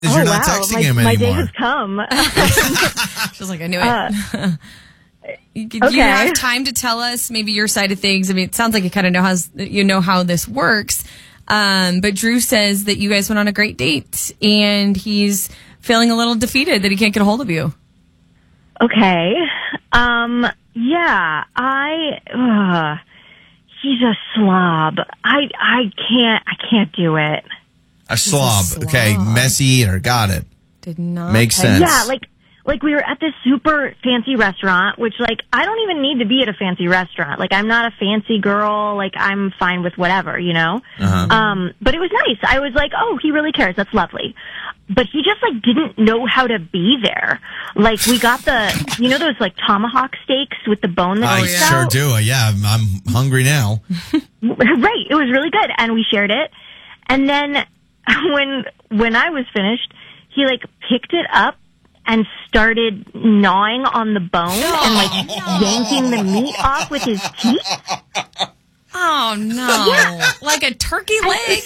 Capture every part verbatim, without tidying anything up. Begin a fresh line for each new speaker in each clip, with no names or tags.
Because
oh,
you're not
wow.
texting
my,
him
my
anymore.
day has come.
She's like, I knew it.
Uh,
you, do
okay.
you have time to tell us maybe your side of things? I mean, it sounds like you kind of know how you know how this works. Um, but Drew says that you guys went on a great date, and he's feeling a little defeated that he can't get a hold of you.
Okay. Um, yeah, I, uh, he's a slob. I, I can't, I can't do it.
A slob.
slob.
Okay, messy eater. Got it.
Did not
Makes sense.
Yeah, like, like we were at this super fancy restaurant, which like, I don't even need to be at a fancy restaurant. Like, I'm not a fancy girl. Like, I'm fine with whatever, you know?
Uh-huh.
Um, but it was nice. I was like, oh, he really cares. That's lovely. But he just like didn't know how to be there. Like we got the, you know, those like tomahawk steaks with the bone that
I
sticks
sure
out?
do. Yeah, I'm, I'm hungry now.
Right. It was really good. And we shared it. And then when, when I was finished, he like picked it up and started gnawing on the bone and like yanking the meat off with his teeth.
Oh, no.
Yeah.
Like a turkey leg?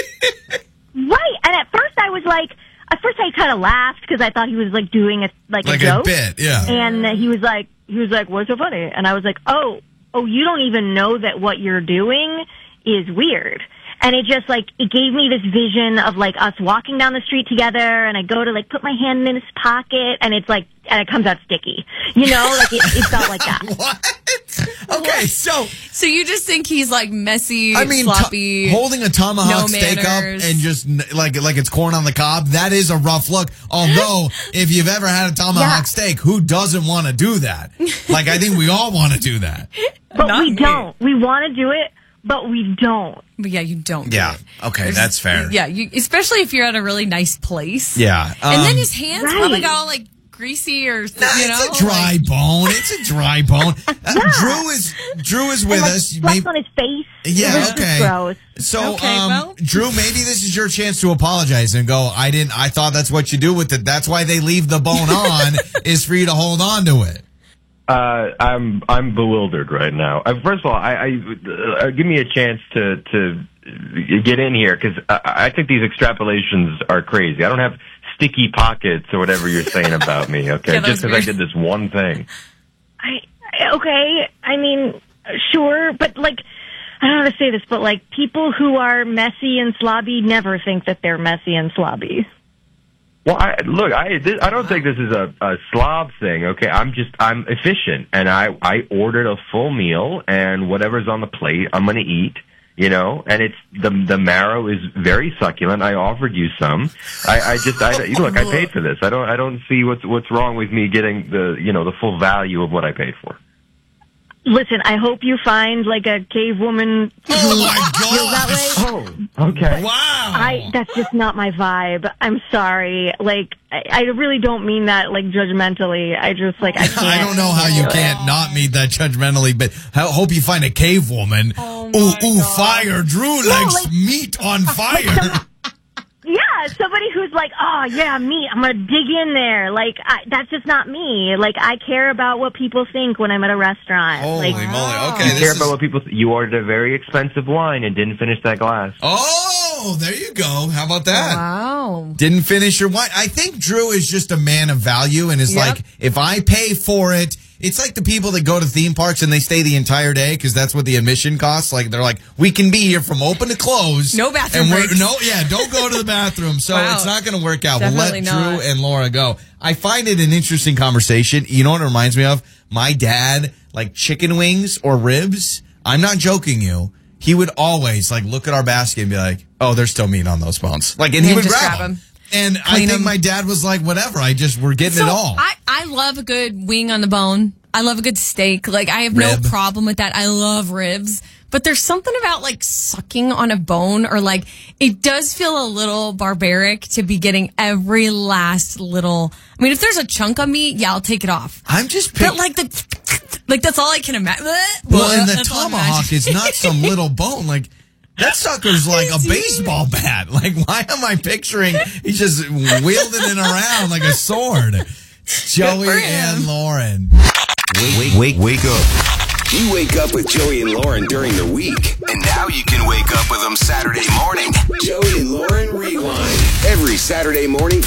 Right. And at first I was like, at first I kind of laughed because I thought he was like doing a, like,
Like
a joke.
a bit, yeah.
And uh, he was like, he was like, what's so funny? And I was like, oh, oh, you don't even know that what you're doing is weird. And it just like, it gave me this vision of like us walking down the street together and I go to like put my hand in his pocket and it's like, and it comes out sticky. You know, like it, it felt like that.
What? Okay, so
So you just think he's like messy,
I mean,
sloppy,
to- holding a tomahawk
no
steak up
manners.
and just n- like like it's corn on the cob, that is a rough look. Although, if you've ever had a tomahawk
Yeah.
steak, who doesn't want to do that? Like, I think we all want to do that.
But
Not
we
me.
don't. We want to do it, but we don't.
But yeah, you don't. do
Yeah.
it.
Okay,
There's-
that's fair.
Yeah, you, especially if you're at a really nice place.
Yeah.
and then
um,
his hands
right.
probably got all like greasy or
No,
you know.
it's a dry
like-
bone. It's a dry bone. Uh, Drew is Drew is with
and like
us.
flecks
Maybe-
on his face.
Yeah,
It was just
okay.
gross.
So,
Okay,
um,
well.
Drew, maybe this is your chance to apologize and go, I didn't, I thought that's what you do with it. That's why they leave the bone on, is for you to hold on to it.
Uh, I'm I'm bewildered right now. Uh, first of all, I, I uh, give me a chance to to get in here because I, I think these extrapolations are crazy. I don't have sticky pockets or whatever you're saying about me. Okay,
Yeah, that
just
was
because I
weird.
did this one thing.
I, I- okay, I mean, sure, but like, I don't know how to say this, but like, people who are messy and slobby never think that they're messy and slobby.
Well, I, look, I this, I don't think this is a, a slob thing. Okay, I'm just I'm efficient, and I I ordered a full meal, and whatever's on the plate, I'm going to eat. You know, and it's the the marrow is very succulent. I offered you some. I, I just I look. I paid for this. I don't I don't see what's what's wrong with me getting the you know the full value of what I paid for.
Listen, I hope you find like a cave woman who
Oh my
feels that
gosh.
way.
Oh, okay.
Wow.
I that's just not my vibe. I'm sorry. Like I, I really don't mean that like judgmentally. I just like I can't.
I don't know how you
do it.
can't not mean that judgmentally, but I hope you find a cave woman.
Oh
ooh,
my
ooh,
God.
fire. Drew likes
like-
meat on fire.
Yeah, somebody who's like, oh yeah, me. I'm gonna dig in there. Like I, that's just not me. Like I care about what people think when I'm at a restaurant.
Holy
like,
moly. Okay,
You
this
care
is...
about what people. You ordered a very expensive wine and didn't finish that glass.
Oh, there you go. How about that?
Wow.
Didn't finish your wine. I think Drew is just a man of value and is
Yep.
like, if I pay for it, it's like the people that go to theme parks and they stay the entire day because that's what the admission costs. Like, they're like, we can be here from open to close.
No bathroom
and we're,
breaks.
No, yeah, don't go to the bathroom. So
Wow.
it's not going to work out.
Definitely
we'll let
not.
Drew and Laura go. I find it an interesting conversation. You know what it reminds me of? My dad, like chicken wings or ribs. I'm not joking you. He would always like look at our basket and be like, oh, there's still meat on those bones. Like, and he
And
would
just
grab,
grab
them.
'em.
And I
Clean
think
'em.
my dad was like, whatever. I just, we're getting
So
it all.
I, I love a good wing on the bone. I love a good steak. Like, I have
Rib.
no problem with that. I love ribs. But there's something about, like, sucking on a bone or, like, it does feel a little barbaric to be getting every last little. I mean, if there's a chunk of meat, yeah, I'll take it off.
I'm just pick-
But, like, the. Like, that's all I can imagine.
Well, and the
That's all I'm
tomahawk
imagining.
is not some little bone. Like, that sucker's like a baseball bat. Like, why am I picturing he's just wielding it around like a sword? Joey
for him.
and Lauren.
Wake, wake, wake up You wake up with Joey and Lauren during the week. And now you can wake up with them Saturday morning. Joey and Lauren Rewind. Every Saturday morning